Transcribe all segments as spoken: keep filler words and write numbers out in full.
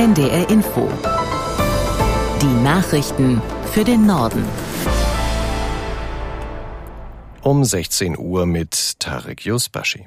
N D R Info. Die Nachrichten für den Norden. Um sechzehn Uhr mit Tarek Yusbashi.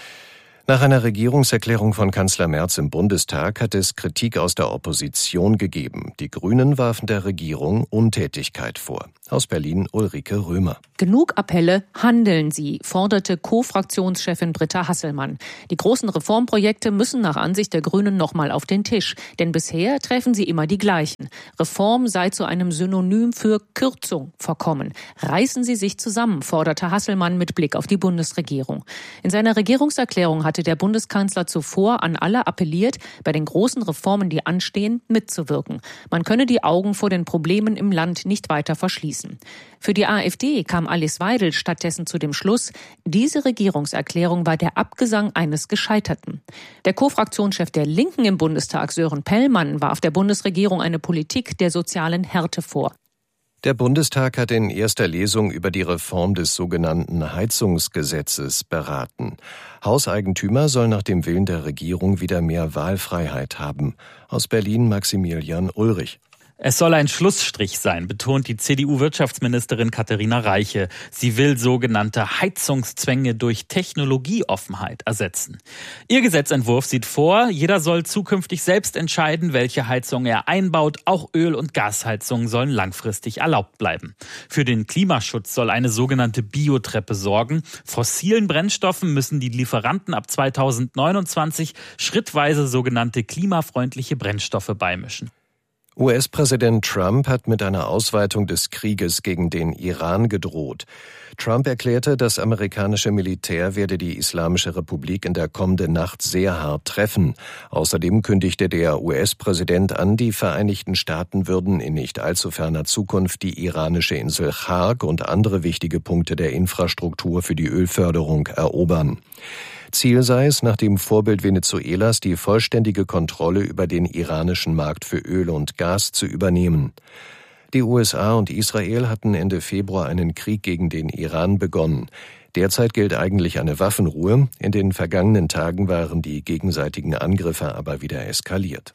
Nach einer Regierungserklärung von Kanzler Merz im Bundestag hat es Kritik aus der Opposition gegeben. Die Grünen warfen der Regierung Untätigkeit vor. Aus Berlin Ulrike Römer. Genug Appelle, handeln Sie, forderte Co-Fraktionschefin Britta Hasselmann. Die großen Reformprojekte müssen nach Ansicht der Grünen nochmal auf den Tisch. Denn bisher treffen sie immer die gleichen. Reform sei zu einem Synonym für Kürzung verkommen. Reißen Sie sich zusammen, forderte Hasselmann mit Blick auf die Bundesregierung. In seiner Regierungserklärung hatte der Bundeskanzler zuvor an alle appelliert, bei den großen Reformen, die anstehen, mitzuwirken. Man könne die Augen vor den Problemen im Land nicht weiter verschließen. Für die AfD kam Alice Weidel stattdessen zu dem Schluss, diese Regierungserklärung war der Abgesang eines Gescheiterten. Der Co-Fraktionschef der Linken im Bundestag, Sören Pellmann, warf der Bundesregierung eine Politik der sozialen Härte vor. Der Bundestag hat in erster Lesung über die Reform des sogenannten Heizungsgesetzes beraten. Hauseigentümer sollen nach dem Willen der Regierung wieder mehr Wahlfreiheit haben. Aus Berlin Maximilian Ulrich. Es soll ein Schlussstrich sein, betont die C D U-Wirtschaftsministerin Katharina Reiche. Sie will sogenannte Heizungszwänge durch Technologieoffenheit ersetzen. Ihr Gesetzentwurf sieht vor, jeder soll zukünftig selbst entscheiden, welche Heizung er einbaut. Auch Öl- und Gasheizungen sollen langfristig erlaubt bleiben. Für den Klimaschutz soll eine sogenannte Biotreppe sorgen. Fossilen Brennstoffen müssen die Lieferanten ab zweitausendneunundzwanzig schrittweise sogenannte klimafreundliche Brennstoffe beimischen. U S-Präsident Trump hat mit einer Ausweitung des Krieges gegen den Iran gedroht. Trump erklärte, das amerikanische Militär werde die Islamische Republik in der kommenden Nacht sehr hart treffen. Außerdem kündigte der U S-Präsident an, die Vereinigten Staaten würden in nicht allzu ferner Zukunft die iranische Insel Chark und andere wichtige Punkte der Infrastruktur für die Ölförderung erobern. Ziel sei es, nach dem Vorbild Venezuelas die vollständige Kontrolle über den iranischen Markt für Öl und Gas zu übernehmen. Die U S A und Israel hatten Ende Februar einen Krieg gegen den Iran begonnen. Derzeit gilt eigentlich eine Waffenruhe. In den vergangenen Tagen waren die gegenseitigen Angriffe aber wieder eskaliert.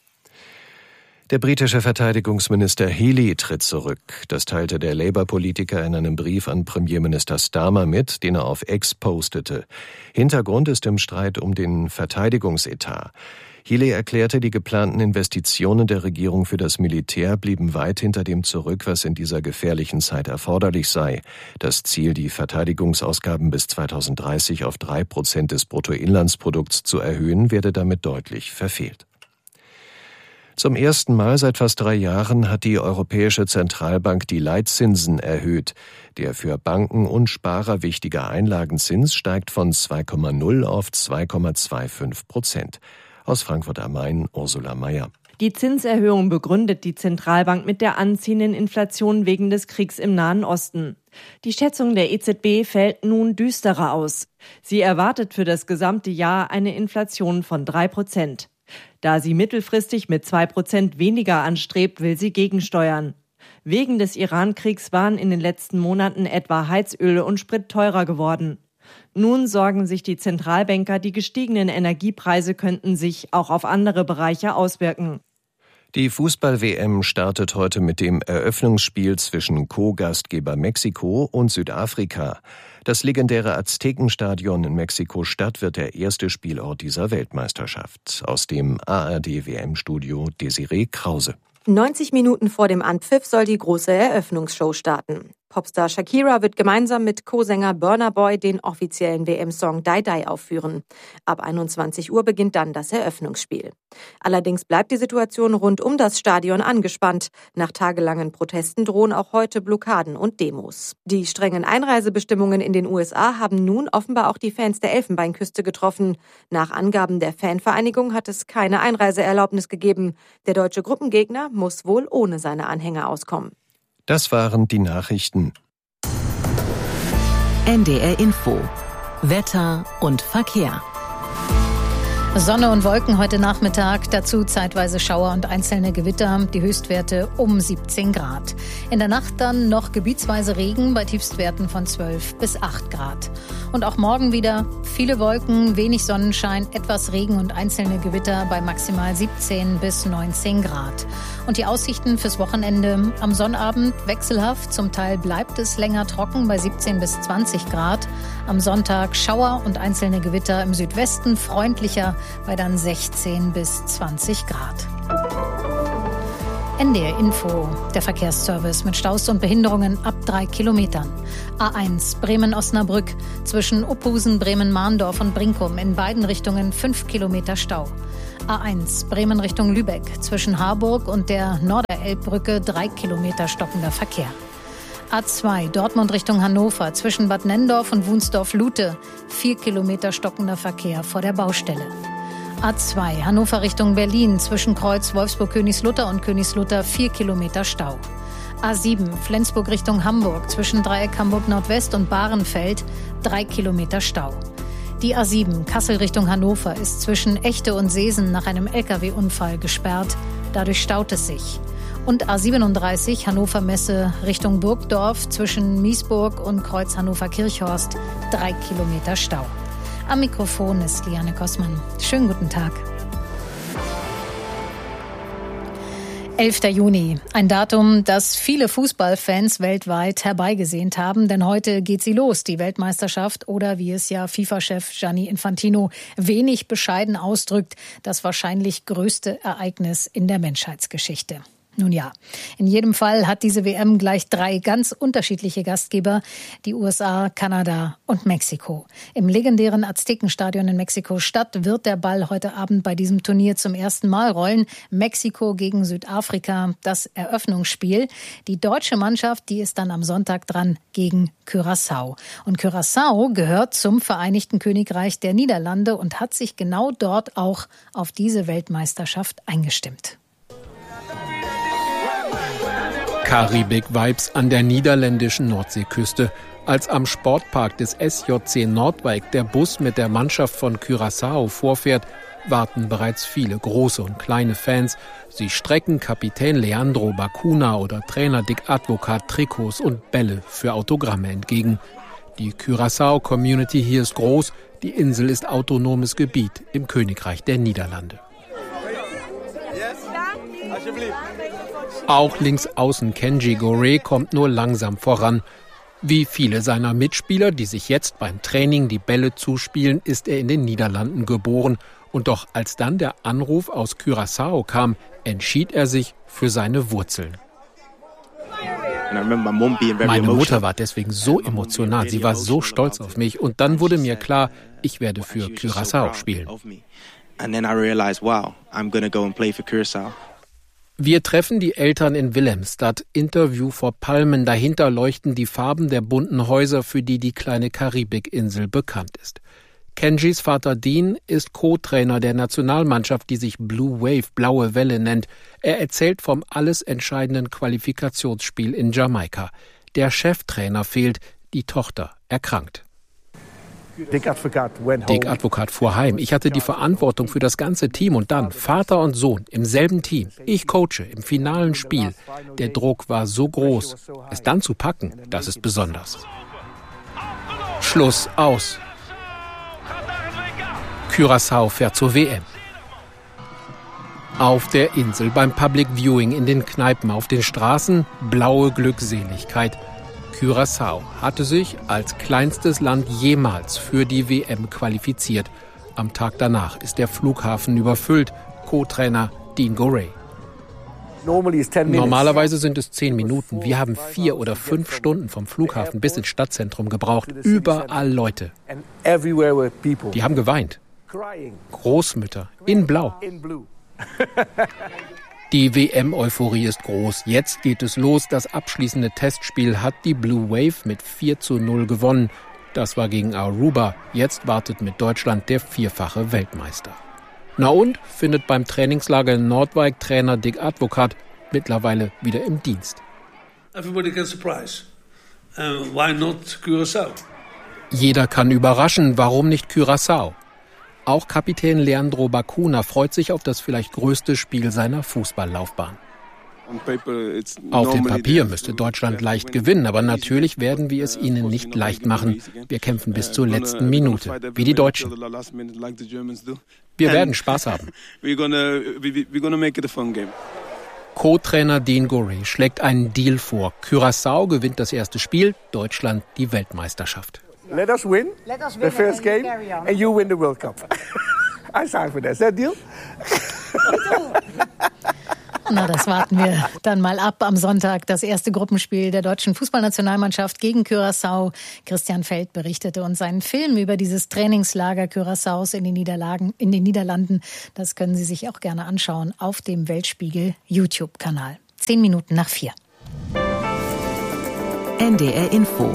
Der britische Verteidigungsminister Healey tritt zurück. Das teilte der Labour-Politiker in einem Brief an Premierminister Starmer mit, den er auf X postete. Hintergrund ist im Streit um den Verteidigungsetat. Healey erklärte, die geplanten Investitionen der Regierung für das Militär blieben weit hinter dem zurück, was in dieser gefährlichen Zeit erforderlich sei. Das Ziel, die Verteidigungsausgaben bis zweitausenddreißig auf drei Prozent des Bruttoinlandsprodukts zu erhöhen, werde damit deutlich verfehlt. Zum ersten Mal seit fast drei Jahren hat die Europäische Zentralbank die Leitzinsen erhöht. Der für Banken und Sparer wichtige Einlagenzins steigt von zwei Komma null auf zwei Komma fünfundzwanzig Prozent. Aus Frankfurt am Main, Ursula Mayer. Die Zinserhöhung begründet die Zentralbank mit der anziehenden Inflation wegen des Kriegs im Nahen Osten. Die Schätzung der E Z B fällt nun düsterer aus. Sie erwartet für das gesamte Jahr eine Inflation von drei Prozent. Da sie mittelfristig mit zwei Prozent weniger anstrebt, will sie gegensteuern. Wegen des Iran-Kriegs waren in den letzten Monaten etwa Heizöl und Sprit teurer geworden. Nun sorgen sich die Zentralbanker, die gestiegenen Energiepreise könnten sich auch auf andere Bereiche auswirken. Die Fußball-W M startet heute mit dem Eröffnungsspiel zwischen Co-Gastgeber Mexiko und Südafrika. Das legendäre Aztekenstadion in Mexiko-Stadt wird der erste Spielort dieser Weltmeisterschaft. Aus dem A R D-W M-Studio Desiree Krause. neunzig Minuten vor dem Anpfiff soll die große Eröffnungsshow starten. Popstar Shakira wird gemeinsam mit Co-Sänger Burna Boy den offiziellen W M-Song Die Die aufführen. Ab einundzwanzig Uhr beginnt dann das Eröffnungsspiel. Allerdings bleibt die Situation rund um das Stadion angespannt. Nach tagelangen Protesten drohen auch heute Blockaden und Demos. Die strengen Einreisebestimmungen in den U S A haben nun offenbar auch die Fans der Elfenbeinküste getroffen. Nach Angaben der Fanvereinigung hat es keine Einreiseerlaubnis gegeben. Der deutsche Gruppengegner muss wohl ohne seine Anhänger auskommen. Das waren die Nachrichten. N D R Info. Wetter und Verkehr. Sonne und Wolken heute Nachmittag, dazu zeitweise Schauer und einzelne Gewitter, die Höchstwerte um siebzehn Grad. In der Nacht dann noch gebietsweise Regen bei Tiefstwerten von zwölf bis acht Grad. Und auch morgen wieder viele Wolken, wenig Sonnenschein, etwas Regen und einzelne Gewitter bei maximal siebzehn bis neunzehn Grad. Und die Aussichten fürs Wochenende: am Sonnabend wechselhaft, zum Teil bleibt es länger trocken bei siebzehn bis zwanzig Grad. Am Sonntag Schauer und einzelne Gewitter im Südwesten, freundlicher bei dann sechzehn bis zwanzig Grad. N D R Info, der Verkehrsservice mit Staus und Behinderungen ab drei Kilometern. A eins Bremen-Osnabrück zwischen Uphusen, Bremen-Mahndorf und Brinkum in beiden Richtungen fünf Kilometer Stau. A eins Bremen Richtung Lübeck zwischen Harburg und der Norderelbbrücke drei Kilometer stockender Verkehr. A zwei Dortmund Richtung Hannover zwischen Bad Nenndorf und Wunsdorf-Lute vier Kilometer stockender Verkehr vor der Baustelle. A zwei Hannover Richtung Berlin zwischen Kreuz Wolfsburg-Königslutter und Königslutter vier Kilometer Stau. A sieben Flensburg Richtung Hamburg zwischen Dreieck Hamburg Nordwest und Bahrenfeld drei Kilometer Stau. Die A sieben Kassel Richtung Hannover ist zwischen Echte und Seesen nach einem L K W-Unfall gesperrt. Dadurch staut es sich. Und A siebenunddreißig Hannover Messe Richtung Burgdorf zwischen Miesburg und Kreuz Hannover-Kirchhorst drei Kilometer Stau. Am Mikrofon ist Liane Kossmann. Schönen guten Tag. elfter Juni, ein Datum, das viele Fußballfans weltweit herbeigesehnt haben, denn heute geht sie los, die Weltmeisterschaft, oder wie es ja FIFA-Chef Gianni Infantino wenig bescheiden ausdrückt, das wahrscheinlich größte Ereignis in der Menschheitsgeschichte. Nun ja, in jedem Fall hat diese W M gleich drei ganz unterschiedliche Gastgeber, die U S A, Kanada und Mexiko. Im legendären Aztekenstadion in Mexiko-Stadt wird der Ball heute Abend bei diesem Turnier zum ersten Mal rollen. Mexiko gegen Südafrika, das Eröffnungsspiel. Die deutsche Mannschaft, die ist dann am Sonntag dran gegen Curaçao. Und Curaçao gehört zum Vereinigten Königreich der Niederlande und hat sich genau dort auch auf diese Weltmeisterschaft eingestimmt. Karibik-Vibes an der niederländischen Nordseeküste. Als am Sportpark des S J C Noordwijk der Bus mit der Mannschaft von Curaçao vorfährt, warten bereits viele große und kleine Fans. Sie strecken Kapitän Leandro Bacuna oder Trainer Dick Advocaat Trikots und Bälle für Autogramme entgegen. Die Curaçao-Community hier ist groß. Die Insel ist autonomes Gebiet im Königreich der Niederlande. Auch Linksaußen Kenji Goré kommt nur langsam voran. Wie viele seiner Mitspieler, die sich jetzt beim Training die Bälle zuspielen, ist er in den Niederlanden geboren. Und doch als dann der Anruf aus Curaçao kam, entschied er sich für seine Wurzeln. Meine Mutter war deswegen so emotional, sie war so stolz auf mich. Und dann wurde mir klar, ich werde für Curaçao spielen. Wir treffen die Eltern in Willemstad. Interview vor Palmen. Dahinter leuchten die Farben der bunten Häuser, für die die kleine Karibikinsel bekannt ist. Kenjis Vater Dean ist Co-Trainer der Nationalmannschaft, die sich Blue Wave, blaue Welle nennt. Er erzählt vom alles entscheidenden Qualifikationsspiel in Jamaika. Der Cheftrainer fehlt, die Tochter erkrankt. Dick Advocaat fuhr heim. Ich hatte die Verantwortung für das ganze Team und dann Vater und Sohn im selben Team. Ich coache im finalen Spiel. Der Druck war so groß. Es dann zu packen, das ist besonders. Schluss, aus. Curaçao fährt zur W M. Auf der Insel, beim Public Viewing, in den Kneipen, auf den Straßen, blaue Glückseligkeit. Curaçao hatte sich als kleinstes Land jemals für die W M qualifiziert. Am Tag danach ist der Flughafen überfüllt. Co-Trainer Dean Goré. Normalerweise sind es zehn Minuten. Wir haben vier oder fünf Stunden vom Flughafen bis ins Stadtzentrum gebraucht. Überall Leute. Die haben geweint. Großmütter in Blau. Die W M-Euphorie ist groß. Jetzt geht es los. Das abschließende Testspiel hat die Blue Wave mit vier zu null gewonnen. Das war gegen Aruba. Jetzt wartet mit Deutschland der vierfache Weltmeister. Na und, findet beim Trainingslager in Noordwijk Trainer Dick Advocaat mittlerweile wieder im Dienst. Everybody can surprise. Uh, why not Curaçao? Jeder kann überraschen. Warum nicht Curaçao? Auch Kapitän Leandro Bacuna freut sich auf das vielleicht größte Spiel seiner Fußballlaufbahn. Auf dem Papier müsste Deutschland leicht gewinnen, aber natürlich werden wir es ihnen nicht leicht machen. Wir kämpfen bis zur letzten Minute, wie die Deutschen. Wir werden Spaß haben. Co-Trainer Dean Gorey schlägt einen Deal vor. Curaçao gewinnt das erste Spiel, Deutschland die Weltmeisterschaft. Let us win, Let us win the first game and you win the World Cup. I sign for that. Is that deal? Na, das warten wir dann mal ab. Am Sonntag das erste Gruppenspiel der deutschen Fußballnationalmannschaft gegen Curaçao. Christian Feld berichtete uns seinen Film über dieses Trainingslager Curaçaos in den Niederlagen, in den Niederlanden. Das können Sie sich auch gerne anschauen auf dem Weltspiegel YouTube-Kanal. Zehn Minuten nach vier. N D R Info.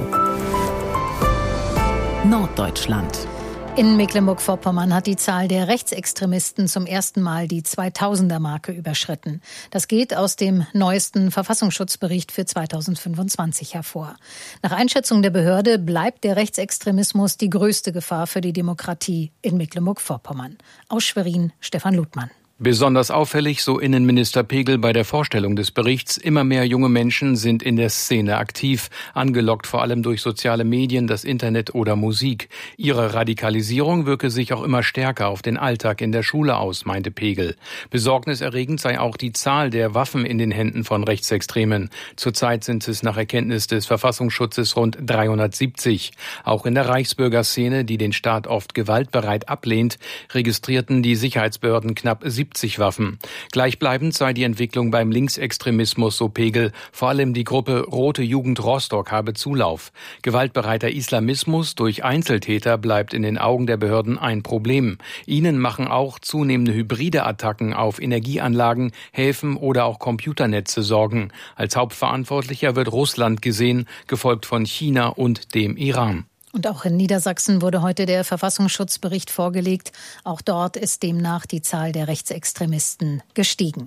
Norddeutschland. In Mecklenburg-Vorpommern hat die Zahl der Rechtsextremisten zum ersten Mal die zweitausender-Marke überschritten. Das geht aus dem neuesten Verfassungsschutzbericht für zweitausendfünfundzwanzig hervor. Nach Einschätzung der Behörde bleibt der Rechtsextremismus die größte Gefahr für die Demokratie in Mecklenburg-Vorpommern. Aus Schwerin, Stefan Ludmann. Besonders auffällig, so Innenminister Pegel bei der Vorstellung des Berichts, immer mehr junge Menschen sind in der Szene aktiv, angelockt vor allem durch soziale Medien, das Internet oder Musik. Ihre Radikalisierung wirke sich auch immer stärker auf den Alltag in der Schule aus, meinte Pegel. Besorgniserregend sei auch die Zahl der Waffen in den Händen von Rechtsextremen. Zurzeit sind es nach Erkenntnis des Verfassungsschutzes rund dreihundertsiebzig. Auch in der Reichsbürgerszene, die den Staat oft gewaltbereit ablehnt, registrierten die Sicherheitsbehörden knapp siebzig Waffen. Gleichbleibend sei die Entwicklung beim Linksextremismus, so Pegel. Vor allem die Gruppe Rote Jugend Rostock habe Zulauf. Gewaltbereiter Islamismus durch Einzeltäter bleibt in den Augen der Behörden ein Problem. Ihnen machen auch zunehmende hybride Attacken auf Energieanlagen, Häfen oder auch Computernetze Sorgen. Als Hauptverantwortlicher wird Russland gesehen, gefolgt von China und dem Iran. Und auch in Niedersachsen wurde heute der Verfassungsschutzbericht vorgelegt. Auch dort ist demnach die Zahl der Rechtsextremisten gestiegen.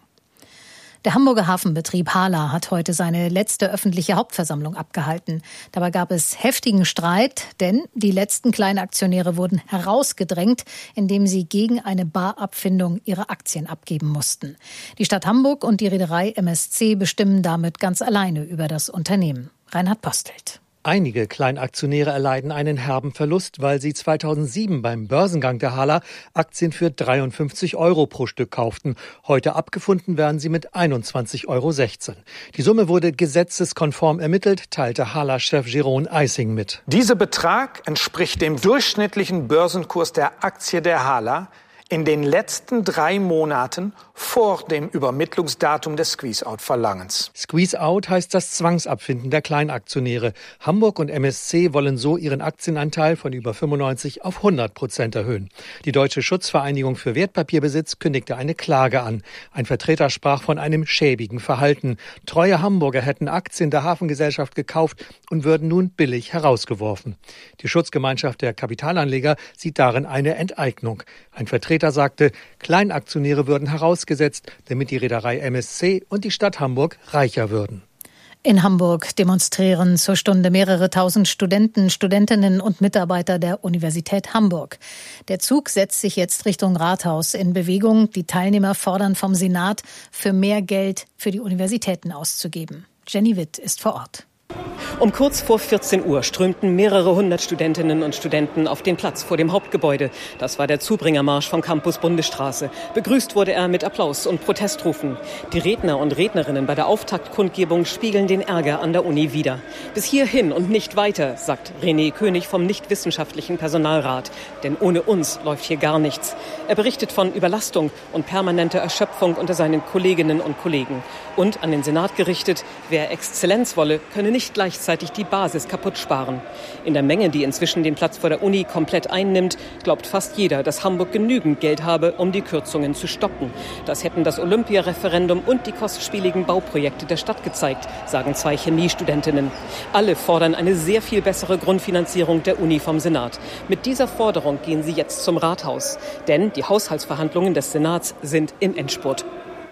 Der Hamburger Hafenbetrieb Hala hat heute seine letzte öffentliche Hauptversammlung abgehalten. Dabei gab es heftigen Streit, denn die letzten Kleinaktionäre wurden herausgedrängt, indem sie gegen eine Barabfindung ihre Aktien abgeben mussten. Die Stadt Hamburg und die Reederei M S C bestimmen damit ganz alleine über das Unternehmen. Reinhard Postelt. Einige Kleinaktionäre erleiden einen herben Verlust, weil sie zweitausendsieben beim Börsengang der Hala Aktien für dreiundfünfzig Euro pro Stück kauften. Heute abgefunden werden sie mit einundzwanzig Euro sechzehn. Die Summe wurde gesetzeskonform ermittelt, teilte Hala-Chef Jeroen Eising mit. Dieser Betrag entspricht dem durchschnittlichen Börsenkurs der Aktie der Hala in den letzten drei Monaten vor dem Übermittlungsdatum des Squeeze-Out-Verlangens. Squeeze-Out heißt das Zwangsabfinden der Kleinaktionäre. Hamburg und M S C wollen so ihren Aktienanteil von über fünfundneunzig auf hundert Prozent erhöhen. Die Deutsche Schutzvereinigung für Wertpapierbesitz kündigte eine Klage an. Ein Vertreter sprach von einem schäbigen Verhalten. Treue Hamburger hätten Aktien der Hafengesellschaft gekauft und würden nun billig herausgeworfen. Die Schutzgemeinschaft der Kapitalanleger sieht darin eine Enteignung. Ein Vertreter sagte, Kleinaktionäre würden herausgesetzt, damit die Reederei M S C und die Stadt Hamburg reicher würden. In Hamburg demonstrieren zur Stunde mehrere tausend Studenten, Studentinnen und Mitarbeiter der Universität Hamburg. Der Zug setzt sich jetzt Richtung Rathaus in Bewegung. Die Teilnehmer fordern vom Senat, für mehr Geld für die Universitäten auszugeben. Jenny Witt ist vor Ort. Um kurz vor vierzehn Uhr strömten mehrere hundert Studentinnen und Studenten auf den Platz vor dem Hauptgebäude. Das war der Zubringermarsch vom Campus Bundesstraße. Begrüßt wurde er mit Applaus und Protestrufen. Die Redner und Rednerinnen bei der Auftaktkundgebung spiegeln den Ärger an der Uni wider. Bis hierhin und nicht weiter, sagt René König vom nichtwissenschaftlichen Personalrat. Denn ohne uns läuft hier gar nichts. Er berichtet von Überlastung und permanenter Erschöpfung unter seinen Kolleginnen und Kollegen. Und an den Senat gerichtet, wer Exzellenz wolle, könne nicht gleichzeitig die Basis kaputt sparen. In der Menge, die inzwischen den Platz vor der Uni komplett einnimmt, glaubt fast jeder, dass Hamburg genügend Geld habe, um die Kürzungen zu stoppen. Das hätten das Olympiareferendum und die kostspieligen Bauprojekte der Stadt gezeigt, sagen zwei Chemiestudentinnen. Alle fordern eine sehr viel bessere Grundfinanzierung der Uni vom Senat. Mit dieser Forderung gehen sie jetzt zum Rathaus. Denn die Haushaltsverhandlungen des Senats sind im Endspurt.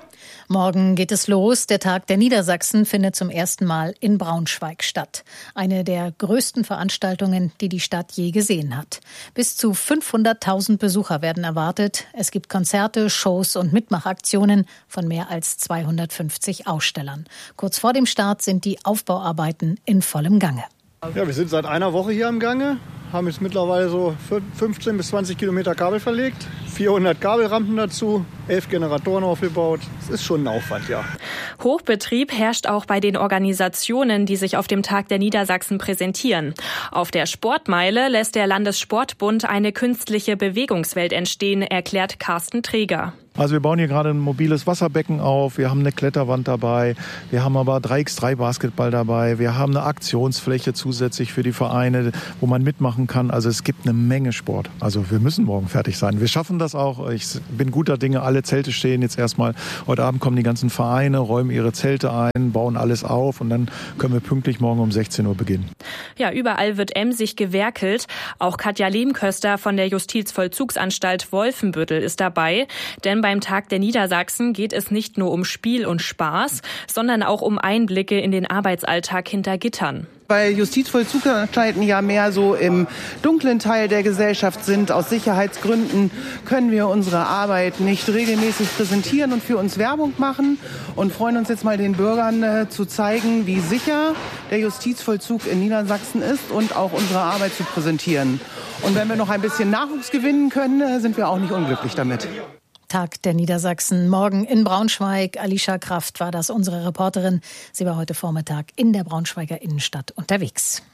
Morgen geht es los. Der Tag der Niedersachsen findet zum ersten Mal in Braunschweig statt. Eine der größten Veranstaltungen, die die Stadt je gesehen hat. Bis zu fünfhunderttausend Besucher werden erwartet. Es gibt Konzerte, Shows und Mitmachaktionen von mehr als zweihundertfünfzig Ausstellern. Kurz vor dem Start sind die Aufbauarbeiten in vollem Gange. Ja, wir sind seit einer Woche hier am Gange, haben jetzt mittlerweile so fünfzehn bis zwanzig Kilometer Kabel verlegt, vierhundert Kabelrampen dazu, elf Generatoren aufgebaut. Das ist schon ein Aufwand, ja. Hochbetrieb herrscht auch bei den Organisationen, die sich auf dem Tag der Niedersachsen präsentieren. Auf der Sportmeile lässt der Landessportbund eine künstliche Bewegungswelt entstehen, erklärt Carsten Träger. Also wir bauen hier gerade ein mobiles Wasserbecken auf, wir haben eine Kletterwand dabei, wir haben aber drei gegen drei Basketball dabei, wir haben eine Aktionsfläche zusätzlich für die Vereine, wo man mitmachen kann. Also es gibt eine Menge Sport. Also wir müssen morgen fertig sein. Wir schaffen das auch. Ich bin guter Dinge, alle Zelte stehen jetzt erstmal. Heute Abend kommen die ganzen Vereine, räumen ihre Zelte ein, bauen alles auf und dann können wir pünktlich morgen um sechzehn Uhr beginnen. Ja, überall wird emsig gewerkelt. Auch Katja Lehmköster von der Justizvollzugsanstalt Wolfenbüttel ist dabei. Denn beim Tag der Niedersachsen geht es nicht nur um Spiel und Spaß, sondern auch um Einblicke in den Arbeitsalltag hinter Gittern. Weil Justizvollzugsanstalten ja mehr so im dunklen Teil der Gesellschaft sind. Aus Sicherheitsgründen können wir unsere Arbeit nicht regelmäßig präsentieren und für uns Werbung machen und freuen uns jetzt mal den Bürgern äh, zu zeigen, wie sicher der Justizvollzug in Niedersachsen ist und auch unsere Arbeit zu präsentieren. Und wenn wir noch ein bisschen Nachwuchs gewinnen können, äh, sind wir auch nicht unglücklich damit. Tag der Niedersachsen. Morgen in Braunschweig. Alicia Kraft war das, unsere Reporterin. Sie war heute Vormittag in der Braunschweiger Innenstadt unterwegs.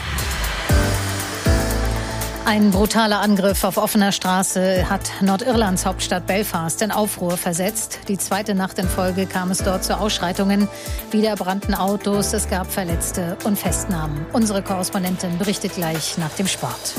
Ein brutaler Angriff auf offener Straße hat Nordirlands Hauptstadt Belfast in Aufruhr versetzt. Die zweite Nacht in Folge kam es dort zu Ausschreitungen. Wieder brannten Autos, es gab Verletzte und Festnahmen. Unsere Korrespondentin berichtet gleich nach dem Sport.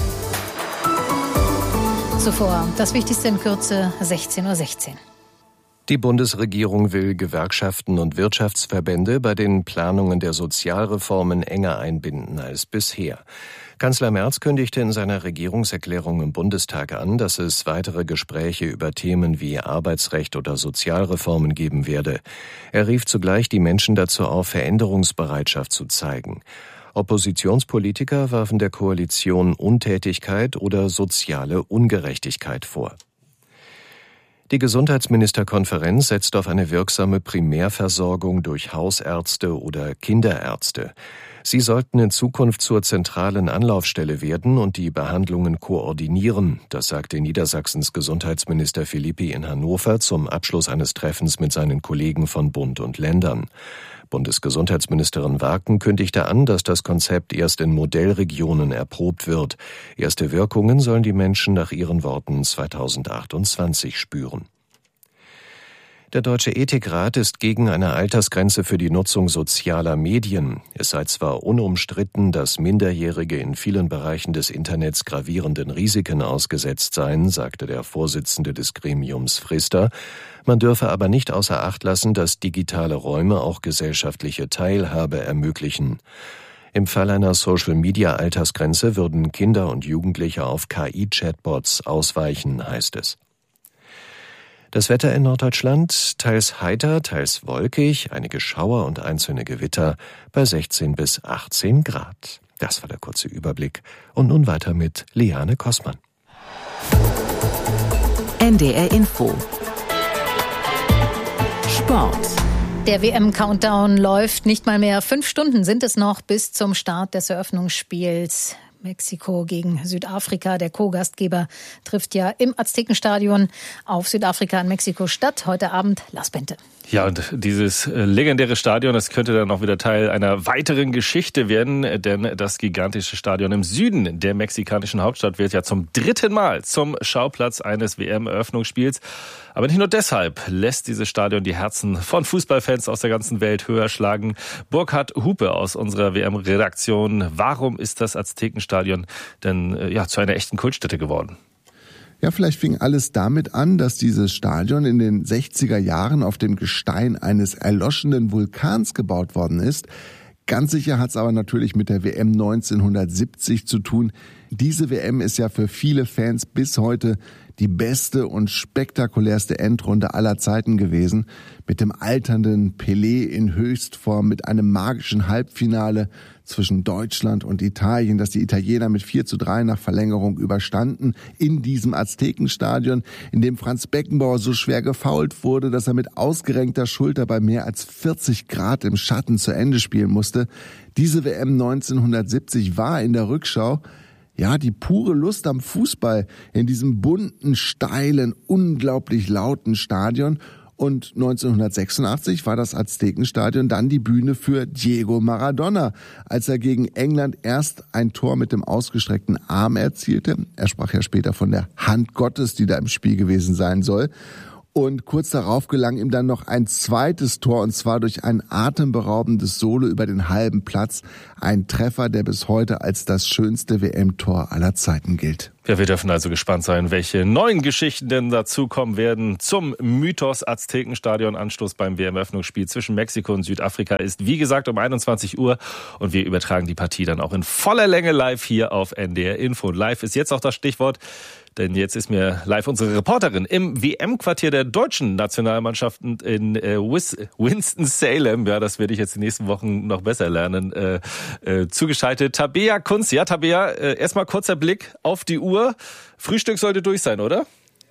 Zuvor das Wichtigste in Kürze, sechzehn Uhr sechzehn. Die Bundesregierung will Gewerkschaften und Wirtschaftsverbände bei den Planungen der Sozialreformen enger einbinden als bisher. Kanzler Merz kündigte in seiner Regierungserklärung im Bundestag an, dass es weitere Gespräche über Themen wie Arbeitsrecht oder Sozialreformen geben werde. Er rief zugleich die Menschen dazu auf, Veränderungsbereitschaft zu zeigen. Oppositionspolitiker warfen der Koalition Untätigkeit oder soziale Ungerechtigkeit vor. Die Gesundheitsministerkonferenz setzt auf eine wirksame Primärversorgung durch Hausärzte oder Kinderärzte. Sie sollten in Zukunft zur zentralen Anlaufstelle werden und die Behandlungen koordinieren, das sagte Niedersachsens Gesundheitsminister Philippi in Hannover zum Abschluss eines Treffens mit seinen Kollegen von Bund und Ländern. Bundesgesundheitsministerin Warken kündigte an, dass das Konzept erst in Modellregionen erprobt wird. Erste Wirkungen sollen die Menschen nach ihren Worten zweitausendachtundzwanzig spüren. Der Deutsche Ethikrat ist gegen eine Altersgrenze für die Nutzung sozialer Medien. Es sei zwar unumstritten, dass Minderjährige in vielen Bereichen des Internets gravierenden Risiken ausgesetzt seien, sagte der Vorsitzende des Gremiums Frister. Man dürfe aber nicht außer Acht lassen, dass digitale Räume auch gesellschaftliche Teilhabe ermöglichen. Im Fall einer Social-Media-Altersgrenze würden Kinder und Jugendliche auf K I-Chatbots ausweichen, heißt es. Das Wetter in Norddeutschland, teils heiter, teils wolkig, einige Schauer und einzelne Gewitter bei sechzehn bis achtzehn Grad. Das war der kurze Überblick. Und nun weiter mit Liane Kossmann. N D R Info. Sport. Der W M-Countdown läuft. Nicht mal mehr fünf Stunden sind es noch bis zum Start des Eröffnungsspiels. Mexiko gegen Südafrika. Der Co-Gastgeber trifft ja im Aztekenstadion auf Südafrika in Mexiko-Stadt. Heute Abend Lars Bente. Ja, und dieses legendäre Stadion, das könnte dann auch wieder Teil einer weiteren Geschichte werden, denn das gigantische Stadion im Süden der mexikanischen Hauptstadt wird ja zum dritten Mal zum Schauplatz eines W M-Eröffnungsspiels. Aber nicht nur deshalb lässt dieses Stadion die Herzen von Fußballfans aus der ganzen Welt höher schlagen. Burkhard Hupe aus unserer W M-Redaktion. Warum ist das Aztekenstadion denn ja zu einer echten Kultstätte geworden? Ja, vielleicht fing alles damit an, dass dieses Stadion in den sechziger Jahren auf dem Gestein eines erloschenen Vulkans gebaut worden ist. Ganz sicher hat es aber natürlich mit der W M neunzehnhundertsiebzig zu tun, Diese W M ist ja für viele Fans bis heute die beste und spektakulärste Endrunde aller Zeiten gewesen. Mit dem alternden Pelé in Höchstform, mit einem magischen Halbfinale zwischen Deutschland und Italien, das die Italiener mit vier zu drei nach Verlängerung überstanden, in diesem Aztekenstadion, in dem Franz Beckenbauer so schwer gefoult wurde, dass er mit ausgerenkter Schulter bei mehr als vierzig Grad im Schatten zu Ende spielen musste. Diese W M neunzehnhundertsiebzig war in der Rückschau ja die pure Lust am Fußball in diesem bunten, steilen, unglaublich lauten Stadion. Und neunzehnhundertsechsundachtzig war das Aztekenstadion dann die Bühne für Diego Maradona, als er gegen England erst ein Tor mit dem ausgestreckten Arm erzielte. Er sprach ja später von der Hand Gottes, die da im Spiel gewesen sein soll. Und kurz darauf gelang ihm dann noch ein zweites Tor, und zwar durch ein atemberaubendes Solo über den halben Platz. Ein Treffer, der bis heute als das schönste W M-Tor aller Zeiten gilt. Ja, wir dürfen also gespannt sein, welche neuen Geschichten denn dazukommen werden zum Mythos Aztekenstadion. Anstoß beim W M-Eröffnungsspiel zwischen Mexiko und Südafrika ist, wie gesagt, um einundzwanzig Uhr. Und wir übertragen die Partie dann auch in voller Länge live hier auf N D R Info. Und live ist jetzt auch das Stichwort. Denn jetzt ist mir live unsere Reporterin im W M-Quartier der deutschen Nationalmannschaften in äh, Winston-Salem, ja, das werde ich jetzt die nächsten Wochen noch besser lernen, äh, äh, zugeschaltet. Tabea Kunz. Ja, Tabea, äh, erstmal kurzer Blick auf die Uhr. Frühstück sollte durch sein, oder?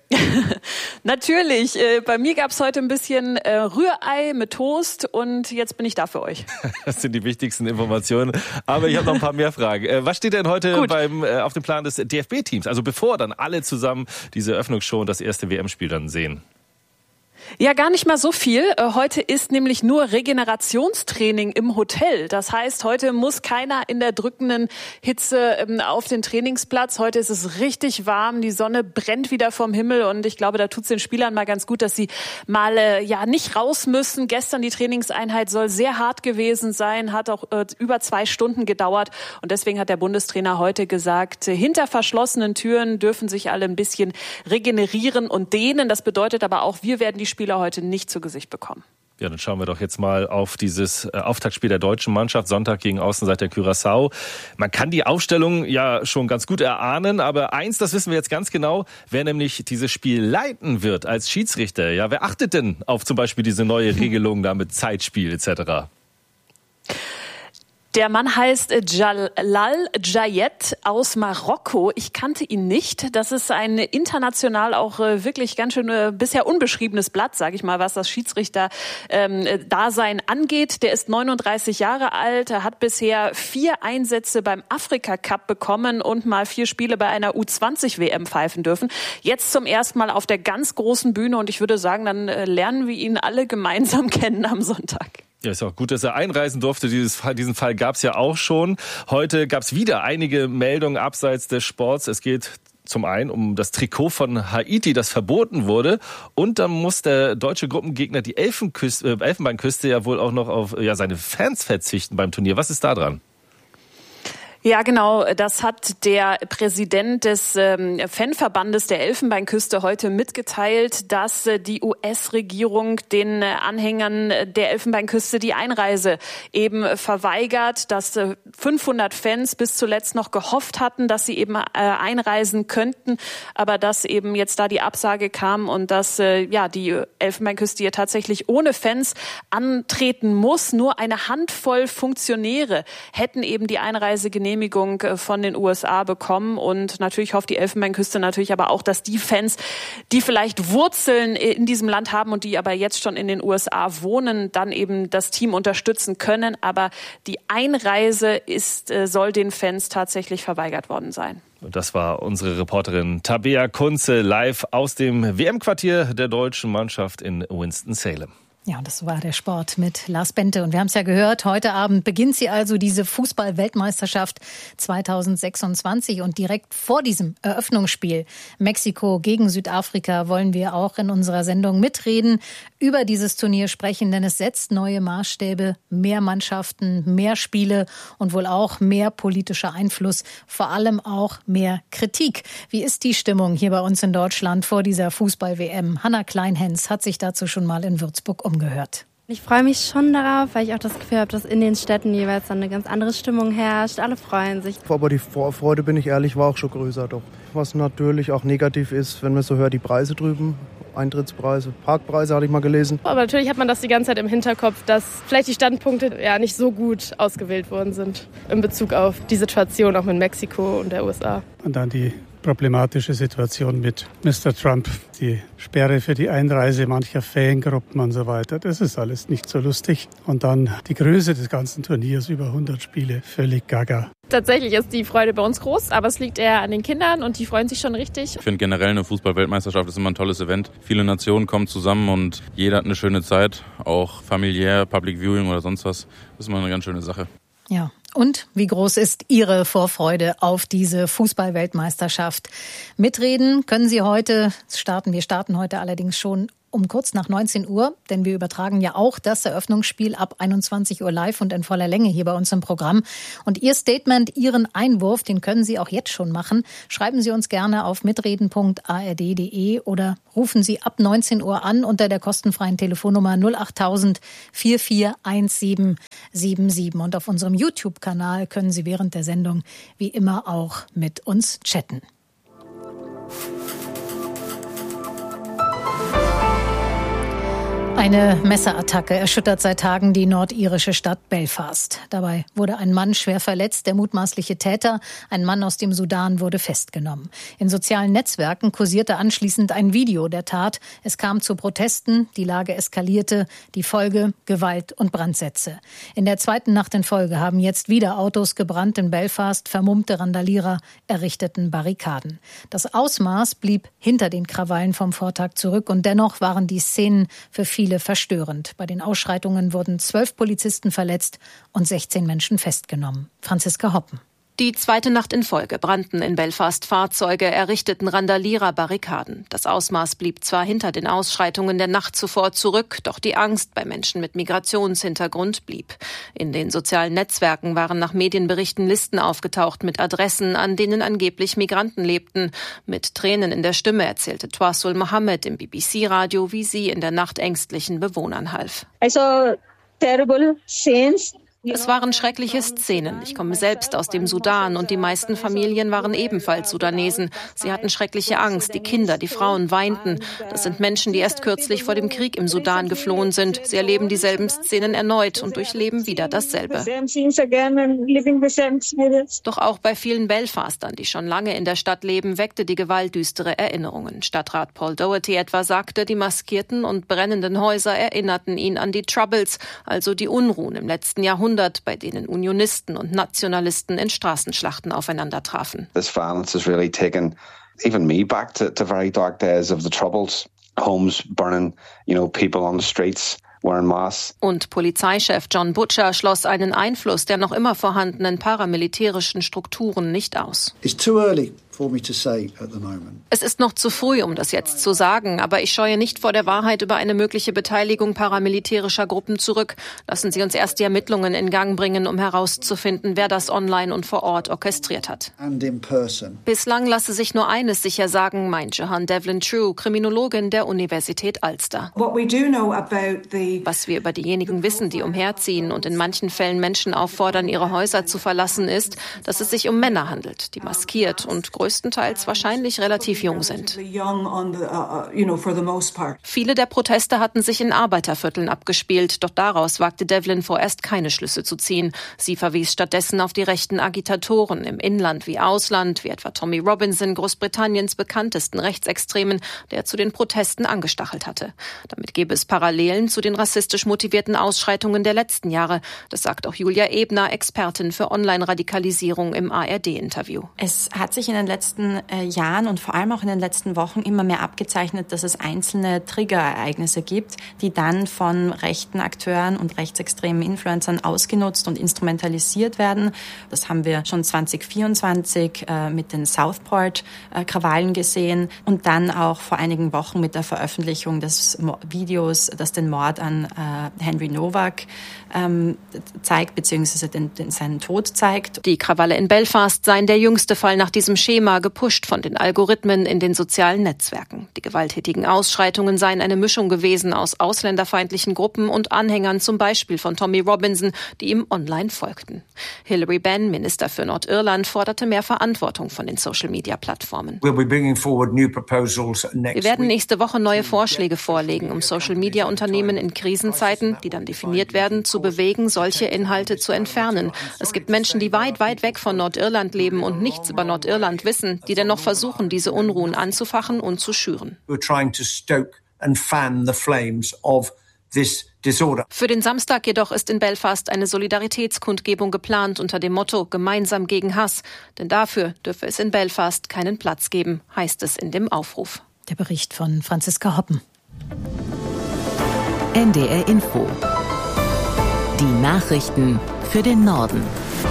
Natürlich. Äh, bei mir gab es heute ein bisschen äh, Rührei mit Toast und jetzt bin ich da für euch. Das sind die wichtigsten Informationen. Aber ich habe noch ein paar mehr Fragen. Äh, was steht denn heute beim äh, auf dem Plan des D F B-Teams? Also bevor dann alle zusammen diese Eröffnungsshow und das erste W M-Spiel dann sehen. Ja, gar nicht mal so viel. Heute ist nämlich nur Regenerationstraining im Hotel. Das heißt, heute muss keiner in der drückenden Hitze auf den Trainingsplatz. Heute ist es richtig warm, die Sonne brennt wieder vom Himmel und ich glaube, da tut es den Spielern mal ganz gut, dass sie mal ja nicht raus müssen. Gestern die Trainingseinheit soll sehr hart gewesen sein, hat auch äh, über zwei Stunden gedauert und deswegen hat der Bundestrainer heute gesagt, hinter verschlossenen Türen dürfen sich alle ein bisschen regenerieren und dehnen. Das bedeutet aber auch, wir werden die Spieler heute nicht zu Gesicht bekommen. Ja, dann schauen wir doch jetzt mal auf dieses Auftaktspiel der deutschen Mannschaft, Sonntag gegen Außenseiter Curaçao. Man kann die Aufstellung ja schon ganz gut erahnen, aber eins, das wissen wir jetzt ganz genau, wer nämlich dieses Spiel leiten wird als Schiedsrichter. Ja, wer achtet denn auf zum Beispiel diese neue Regelung da mit Zeitspiel et cetera? Der Mann heißt Jalal Jayed aus Marokko. Ich kannte ihn nicht. Das ist ein international auch wirklich ganz schön äh, bisher unbeschriebenes Blatt, sage ich mal, was das Schiedsrichter-Dasein ähm, angeht. Der ist neununddreißig Jahre alt, er hat bisher vier Einsätze beim Afrika-Cup bekommen und mal vier Spiele bei einer U zwanzig W M pfeifen dürfen. Jetzt zum ersten Mal auf der ganz großen Bühne und ich würde sagen, dann äh, lernen wir ihn alle gemeinsam kennen am Sonntag. Ja, ist auch gut, dass er einreisen durfte. Dieses, diesen Fall gab es ja auch schon. Heute gab es wieder einige Meldungen abseits des Sports. Es geht zum einen um das Trikot von Haiti, das verboten wurde. Und dann muss der deutsche Gruppengegner, die Elfenküste, äh, Elfenbeinküste, ja wohl auch noch auf ja, seine Fans verzichten beim Turnier. Was ist da dran? Ja, genau. Das hat der Präsident des ähm, Fanverbandes der Elfenbeinküste heute mitgeteilt, dass äh, die U S-Regierung den äh, Anhängern der Elfenbeinküste die Einreise eben verweigert, dass äh, fünfhundert Fans bis zuletzt noch gehofft hatten, dass sie eben äh, einreisen könnten, aber dass eben jetzt da die Absage kam und dass äh, ja die Elfenbeinküste hier tatsächlich ohne Fans antreten muss. Nur eine Handvoll Funktionäre hätten eben die Einreise genehmigt von den U S A bekommen und natürlich hofft die Elfenbeinküste natürlich aber auch, dass die Fans, die vielleicht Wurzeln in diesem Land haben und die aber jetzt schon in den U S A wohnen, dann eben das Team unterstützen können. Aber die Einreise ist, soll den Fans tatsächlich verweigert worden sein. Und das war unsere Reporterin Tabea Kunze live aus dem W M-Quartier der deutschen Mannschaft in Winston-Salem. Ja, und das war der Sport mit Lars Bente. Und wir haben es ja gehört, heute Abend beginnt sie also, diese Fußball-Weltmeisterschaft zweitausendsechsundzwanzig. Und direkt vor diesem Eröffnungsspiel Mexiko gegen Südafrika wollen wir auch in unserer Sendung mitreden, über dieses Turnier sprechen, denn es setzt neue Maßstäbe, mehr Mannschaften, mehr Spiele und wohl auch mehr politischer Einfluss, vor allem auch mehr Kritik. Wie ist die Stimmung hier bei uns in Deutschland vor dieser Fußball-W M? Hanna Kleinhens hat sich dazu schon mal in Würzburg umgehört. Ich freue mich schon darauf, weil ich auch das Gefühl habe, dass in den Städten jeweils dann eine ganz andere Stimmung herrscht. Alle freuen sich. Aber die Vorfreude, bin ich ehrlich, war auch schon größer doch. Was natürlich auch negativ ist, wenn man so hört, die Preise drüben. Eintrittspreise, Parkpreise hatte ich mal gelesen. Aber natürlich hat man das die ganze Zeit im Hinterkopf, dass vielleicht die Standpunkte ja nicht so gut ausgewählt worden sind in Bezug auf die Situation auch mit Mexiko und der U S A. Und dann die problematische Situation mit Mister Trump, die Sperre für die Einreise mancher Fangruppen und so weiter. Das ist alles nicht so lustig. Und dann die Größe des ganzen Turniers, über hundert Spiele, völlig gaga. Tatsächlich ist die Freude bei uns groß, aber es liegt eher an den Kindern und die freuen sich schon richtig. Ich finde generell eine Fußball-Weltmeisterschaft ist immer ein tolles Event. Viele Nationen kommen zusammen und jeder hat eine schöne Zeit, auch familiär, Public Viewing oder sonst was. Das ist immer eine ganz schöne Sache. Ja, und wie groß ist Ihre Vorfreude auf diese Fußball-Weltmeisterschaft? Mitreden können Sie heute starten. Wir starten heute allerdings schon um kurz nach neunzehn Uhr, denn wir übertragen ja auch das Eröffnungsspiel ab einundzwanzig Uhr live und in voller Länge hier bei uns im Programm. Und Ihr Statement, Ihren Einwurf, den können Sie auch jetzt schon machen. Schreiben Sie uns gerne auf mitreden punkt a r d punkt d e oder rufen Sie ab neunzehn Uhr an unter der kostenfreien Telefonnummer null acht tausend vier vier eins sieben sieben sieben. Und auf unserem YouTube-Kanal können Sie während der Sendung wie immer auch mit uns chatten. Eine Messerattacke erschüttert seit Tagen die nordirische Stadt Belfast. Dabei wurde ein Mann schwer verletzt. Der mutmaßliche Täter, ein Mann aus dem Sudan, wurde festgenommen. In sozialen Netzwerken kursierte anschließend ein Video der Tat. Es kam zu Protesten, die Lage eskalierte, die Folge Gewalt und Brandsätze. In der zweiten Nacht in Folge haben jetzt wieder Autos gebrannt in Belfast. Vermummte Randalierer errichteten Barrikaden. Das Ausmaß blieb hinter den Krawallen vom Vortag zurück und dennoch waren die Szenen für viele verstörend. Bei den Ausschreitungen wurden zwölf Polizisten verletzt und sechzehn Menschen festgenommen. Franziska Hoppen. Die zweite Nacht in Folge brannten in Belfast Fahrzeuge, errichteten Randalierer Barrikaden. Das Ausmaß blieb zwar hinter den Ausschreitungen der Nacht zuvor zurück, doch die Angst bei Menschen mit Migrationshintergrund blieb. In den sozialen Netzwerken waren nach Medienberichten Listen aufgetaucht mit Adressen, an denen angeblich Migranten lebten. Mit Tränen in der Stimme erzählte Twasul Mohammed im B B C-Radio, wie sie in der Nacht ängstlichen Bewohnern half. I saw terrible scenes. Es waren schreckliche Szenen. Ich komme selbst aus dem Sudan und die meisten Familien waren ebenfalls Sudanesen. Sie hatten schreckliche Angst. Die Kinder, die Frauen weinten. Das sind Menschen, die erst kürzlich vor dem Krieg im Sudan geflohen sind. Sie erleben dieselben Szenen erneut und durchleben wieder dasselbe. Doch auch bei vielen Belfastern, die schon lange in der Stadt leben, weckte die Gewalt düstere Erinnerungen. Stadtrat Paul Doherty etwa sagte, die maskierten und brennenden Häuser erinnerten ihn an die Troubles, also die Unruhen im letzten Jahrhundert, bei denen Unionisten und Nationalisten in Straßenschlachten aufeinander trafen. This violence has really taken even me back to, to very dark days of the Troubles, homes burning, you know, people on the streets. Und Polizeichef John Butcher schloss einen Einfluss der noch immer vorhandenen paramilitärischen Strukturen nicht aus. It's too early for me to say at the moment. Es ist noch zu früh, um das jetzt zu sagen, aber ich scheue nicht vor der Wahrheit über eine mögliche Beteiligung paramilitärischer Gruppen zurück. Lassen Sie uns erst die Ermittlungen in Gang bringen, um herauszufinden, wer das online und vor Ort orchestriert hat. And in person. Bislang lasse sich nur eines sicher sagen, meint Jehan Devlin True, Kriminologin der Universität Ulster. What we do know about the Was wir über diejenigen wissen, die umherziehen und in manchen Fällen Menschen auffordern, ihre Häuser zu verlassen, ist, dass es sich um Männer handelt, die maskiert und größtenteils wahrscheinlich relativ jung sind. Viele der Proteste hatten sich in Arbeitervierteln abgespielt, doch daraus wagte Devlin vorerst keine Schlüsse zu ziehen. Sie verwies stattdessen auf die rechten Agitatoren im Inland wie Ausland, wie etwa Tommy Robinson, Großbritanniens bekanntesten Rechtsextremen, der zu den Protesten angestachelt hatte. Damit gäbe es Parallelen zu den rassistisch motivierten Ausschreitungen der letzten Jahre. Das sagt auch Julia Ebner, Expertin für Online-Radikalisierung im A R D-Interview. Es hat sich in den letzten äh, Jahren und vor allem auch in den letzten Wochen immer mehr abgezeichnet, dass es einzelne Triggerereignisse gibt, die dann von rechten Akteuren und rechtsextremen Influencern ausgenutzt und instrumentalisiert werden. Das haben wir schon zwanzig vierundzwanzig äh, mit den Southport-Krawallen äh, gesehen und dann auch vor einigen Wochen mit der Veröffentlichung des Mo- Videos, das den Mord an äh, Henry Nowak ähm, zeigt, beziehungsweise den, den, seinen Tod zeigt. Die Krawalle in Belfast seien der jüngste Fall nach diesem Schema, Thema, gepusht von den Algorithmen in den sozialen Netzwerken. Die gewalttätigen Ausschreitungen seien eine Mischung gewesen aus ausländerfeindlichen Gruppen und Anhängern, zum Beispiel von Tommy Robinson, die ihm online folgten. Hilary Benn, Minister für Nordirland, forderte mehr Verantwortung von den Social-Media-Plattformen. Wir werden nächste Woche neue Vorschläge vorlegen, um Social-Media-Unternehmen in Krisenzeiten, die dann definiert werden, zu bewegen, solche Inhalte zu entfernen. Es gibt Menschen, die weit, weit weg von Nordirland leben und nichts über Nordirland wissen, die dennoch versuchen, diese Unruhen anzufachen und zu schüren. Für den Samstag jedoch ist in Belfast eine Solidaritätskundgebung geplant unter dem Motto Gemeinsam gegen Hass. Denn dafür dürfe es in Belfast keinen Platz geben, heißt es in dem Aufruf. Der Bericht von Franziska Hoppen. N D R Info. Die Nachrichten für den Norden.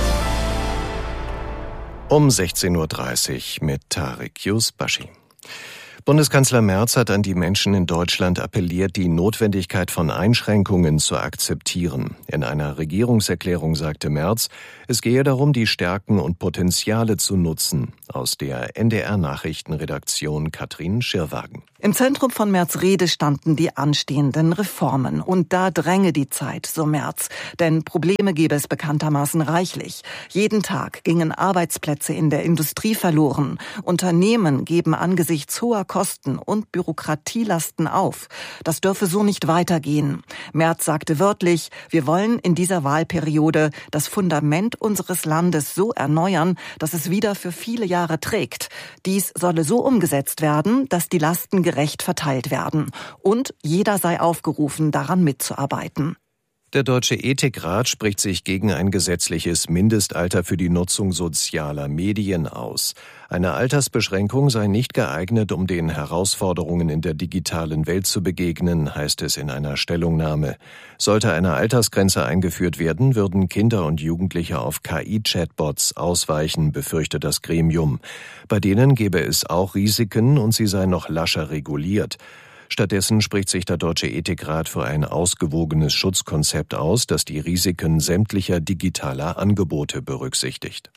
Um sechzehn Uhr dreißig mit Tarek Yusbashi. Bundeskanzler Merz hat an die Menschen in Deutschland appelliert, die Notwendigkeit von Einschränkungen zu akzeptieren. In einer Regierungserklärung sagte Merz, es gehe darum, die Stärken und Potenziale zu nutzen. Aus der N D R-Nachrichtenredaktion Katrin Schirwagen. Im Zentrum von Merz' Rede standen die anstehenden Reformen. Und da dränge die Zeit, so Merz. Denn Probleme gäbe es bekanntermaßen reichlich. Jeden Tag gingen Arbeitsplätze in der Industrie verloren. Unternehmen geben angesichts hoher Kosten und Bürokratielasten auf. Das dürfe so nicht weitergehen. Merz sagte wörtlich, wir wollen in dieser Wahlperiode das Fundament unseres Landes so erneuern, dass es wieder für viele Jahre trägt. Dies solle so umgesetzt werden, dass die Lasten gerecht verteilt werden. Und jeder sei aufgerufen, daran mitzuarbeiten. Der Deutsche Ethikrat spricht sich gegen ein gesetzliches Mindestalter für die Nutzung sozialer Medien aus. Eine Altersbeschränkung sei nicht geeignet, um den Herausforderungen in der digitalen Welt zu begegnen, heißt es in einer Stellungnahme. Sollte eine Altersgrenze eingeführt werden, würden Kinder und Jugendliche auf K I-Chatbots ausweichen, befürchtet das Gremium. Bei denen gäbe es auch Risiken und sie seien noch lascher reguliert. Stattdessen spricht sich der Deutsche Ethikrat für ein ausgewogenes Schutzkonzept aus, das die Risiken sämtlicher digitaler Angebote berücksichtigt.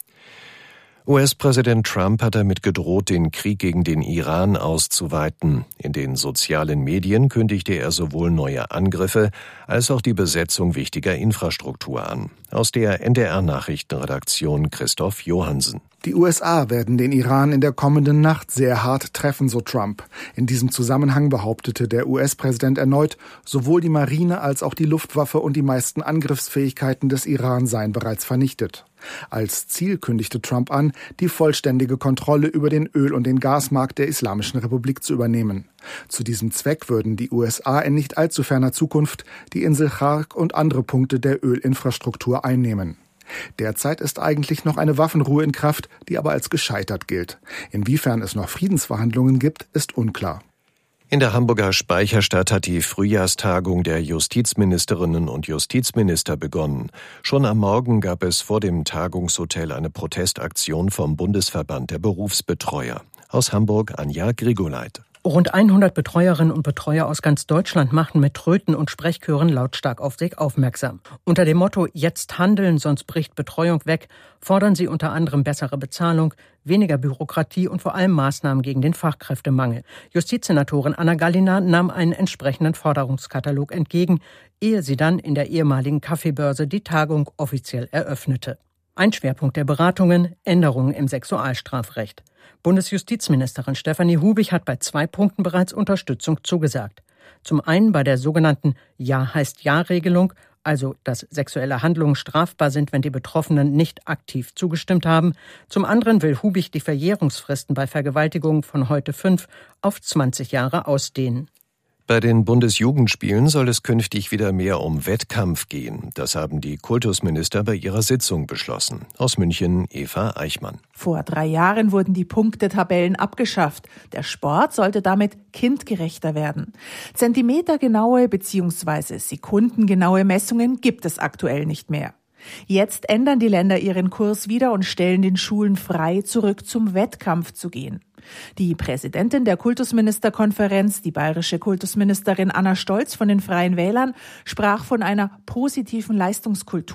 U S-Präsident Trump hat damit gedroht, den Krieg gegen den Iran auszuweiten. In den sozialen Medien kündigte er sowohl neue Angriffe als auch die Besetzung wichtiger Infrastruktur an. Aus der N D R-Nachrichtenredaktion Christoph Johansen. Die U S A werden den Iran in der kommenden Nacht sehr hart treffen, so Trump. In diesem Zusammenhang behauptete der U S-Präsident erneut, sowohl die Marine als auch die Luftwaffe und die meisten Angriffsfähigkeiten des Iran seien bereits vernichtet. Als Ziel kündigte Trump an, die vollständige Kontrolle über den Öl- und den Gasmarkt der Islamischen Republik zu übernehmen. Zu diesem Zweck würden die U S A in nicht allzu ferner Zukunft die Insel Chark und andere Punkte der Ölinfrastruktur einnehmen. Derzeit ist eigentlich noch eine Waffenruhe in Kraft, die aber als gescheitert gilt. Inwiefern es noch Friedensverhandlungen gibt, ist unklar. In der Hamburger Speicherstadt hat die Frühjahrstagung der Justizministerinnen und Justizminister begonnen. Schon am Morgen gab es vor dem Tagungshotel eine Protestaktion vom Bundesverband der Berufsbetreuer. Aus Hamburg Anja Grigoleit. Rund hundert Betreuerinnen und Betreuer aus ganz Deutschland machen mit Tröten und Sprechchören lautstark auf sich aufmerksam. Unter dem Motto »Jetzt handeln, sonst bricht Betreuung weg« fordern sie unter anderem bessere Bezahlung, weniger Bürokratie und vor allem Maßnahmen gegen den Fachkräftemangel. Justizsenatorin Anna Gallina nahm einen entsprechenden Forderungskatalog entgegen, ehe sie dann in der ehemaligen Kaffeebörse die Tagung offiziell eröffnete. Ein Schwerpunkt der Beratungen: Änderungen im Sexualstrafrecht. Bundesjustizministerin Stefanie Hubig hat bei zwei Punkten bereits Unterstützung zugesagt. Zum einen bei der sogenannten Ja-heißt-Ja-Regelung, also dass sexuelle Handlungen strafbar sind, wenn die Betroffenen nicht aktiv zugestimmt haben. Zum anderen will Hubig die Verjährungsfristen bei Vergewaltigungen von heute fünf auf zwanzig Jahre ausdehnen. Bei den Bundesjugendspielen soll es künftig wieder mehr um Wettkampf gehen. Das haben die Kultusminister bei ihrer Sitzung beschlossen. Aus München Eva Eichmann. Vor drei Jahren wurden die Punktetabellen abgeschafft. Der Sport sollte damit kindgerechter werden. Zentimetergenaue bzw. sekundengenaue Messungen gibt es aktuell nicht mehr. Jetzt ändern die Länder ihren Kurs wieder und stellen den Schulen frei, zurück zum Wettkampf zu gehen. Die Präsidentin der Kultusministerkonferenz, die bayerische Kultusministerin Anna Stolz von den Freien Wählern, sprach von einer positiven Leistungskultur.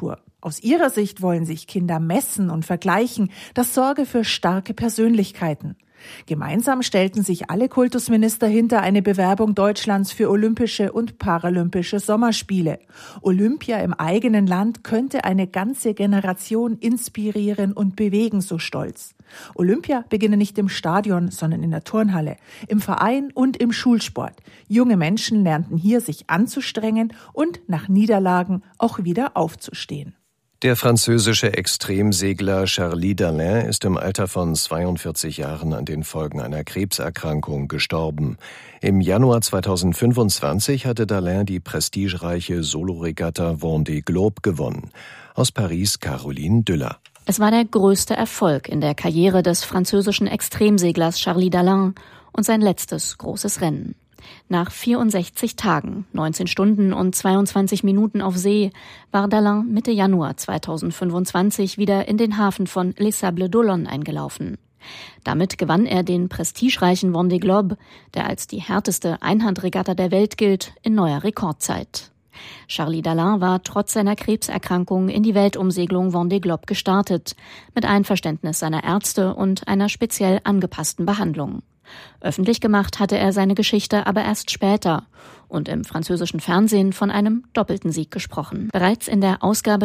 Aus ihrer Sicht wollen sich Kinder messen und vergleichen. Das sorge für starke Persönlichkeiten. Gemeinsam stellten sich alle Kultusminister hinter eine Bewerbung Deutschlands für Olympische und Paralympische Sommerspiele. Olympia im eigenen Land könnte eine ganze Generation inspirieren und bewegen, so Stolz. Olympia beginne nicht im Stadion, sondern in der Turnhalle, im Verein und im Schulsport. Junge Menschen lernten hier, sich anzustrengen und nach Niederlagen auch wieder aufzustehen. Der französische Extremsegler Charly Dallain ist im Alter von zweiundvierzig Jahren an den Folgen einer Krebserkrankung gestorben. Im Januar zweitausendfünfundzwanzig hatte Dallain die prestigereiche Soloregatta Vendée Globe gewonnen. Aus Paris Caroline Düller. Es war der größte Erfolg in der Karriere des französischen Extremseglers Charly Dallain und sein letztes großes Rennen. Nach vierundsechzig Tagen, neunzehn Stunden und zweiundzwanzig Minuten auf See war Dallain Mitte Januar zweitausendfünfundzwanzig wieder in den Hafen von Les Sables d'Olonne eingelaufen. Damit gewann er den prestigereichen Vendée Globe, der als die härteste Einhandregatta der Welt gilt, in neuer Rekordzeit. Charly Dallain war trotz seiner Krebserkrankung in die Weltumsegelung Vendée Globe gestartet, mit Einverständnis seiner Ärzte und einer speziell angepassten Behandlung. Öffentlich gemacht hatte er seine Geschichte aber erst später und im französischen Fernsehen von einem doppelten Sieg gesprochen. Bereits in der Ausgabe